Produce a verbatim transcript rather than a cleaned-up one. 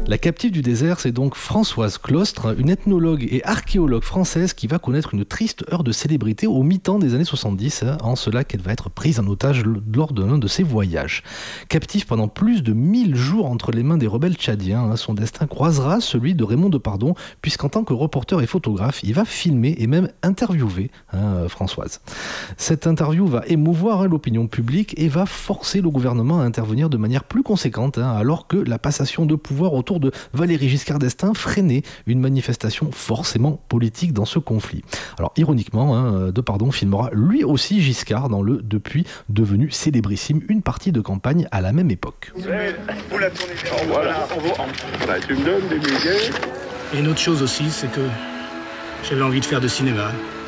La captive du désert, c'est donc Françoise Claustre, une ethnologue et archéologue française qui va connaître une triste heure de célébrité au mi-temps des années soixante-dix, hein, en cela qu'elle va être prise en otage lors de l'un de ses voyages. Captive pendant plus de mille jours entre les mains des rebelles tchadiens, hein, son destin croisera celui de Raymond Depardon, puisqu'en tant que reporter et photographe, il va filmer et même interviewer hein, Françoise. Cette interview va émouvoir hein, l'opinion publique et va forcer le gouvernement à intervenir de manière plus conséquente, hein, alors que la passation de pouvoir autour de Valéry Giscard d'Estaing freinait une manifestation forcément politique dans ce conflit. Alors ironiquement, hein, Depardon filmera lui aussi Giscard dans le depuis devenu célébrissime Une partie de campagne à la même époque. Vous la tournez bien. Oh, voilà, on va, on... Bah, tu me donnes des billets. Et une autre chose aussi, c'est que j'avais envie de faire de cinéma.